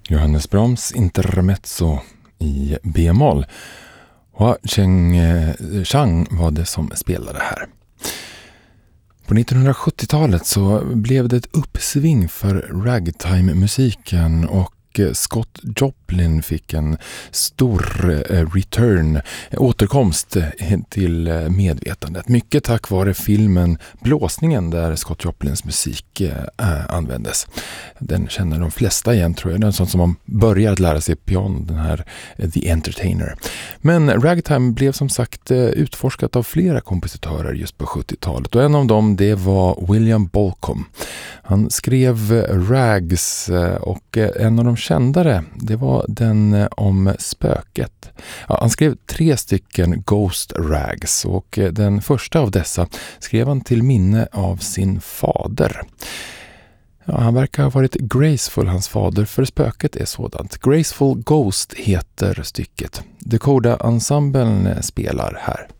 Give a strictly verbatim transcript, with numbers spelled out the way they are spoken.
Johannes Brahms intermezzo i B-moll. Hua Cheng Chang var det som spelade här. På nittonhundrasjuttiotalet så blev det ett uppsving för ragtime-musiken och Scott Joplin fick en stor return, återkomst till medvetandet. Mycket tack vare filmen Blåsningen där Scott Joplins musik användes. Den känner de flesta igen, tror jag. Den sånt som man börjar att lära sig piano, den här The Entertainer. Men ragtime blev som sagt utforskat av flera kompositörer just på sjuttiotalet. Och en av dem, det var William Bolcom. Han skrev rags och en av de kändare, det var den om spöket. Ja, han skrev tre stycken Ghost Rags och den första av dessa skrev han till minne av sin fader. Ja, han verkar ha varit graceful, hans fader, för spöket är sådant. Graceful Ghost heter stycket. Dakota Ensemblen spelar här.